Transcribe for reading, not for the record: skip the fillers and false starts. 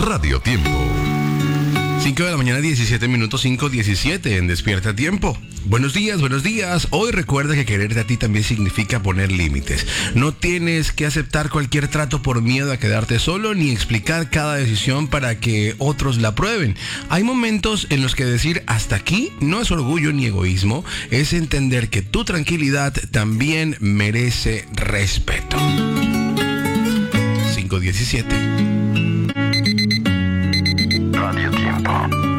Radio Tiempo. 5 de la mañana, 17 minutos, 5:17 en Despierta Tiempo. Buenos días, buenos días. Hoy recuerda que quererte a ti también significa poner límites. No tienes que aceptar cualquier trato por miedo a quedarte solo, ni explicar cada decisión para que otros la prueben. Hay momentos en los que decir hasta aquí no es orgullo ni egoísmo, es entender que tu tranquilidad también merece respeto. 5:17. Radio Tiempo.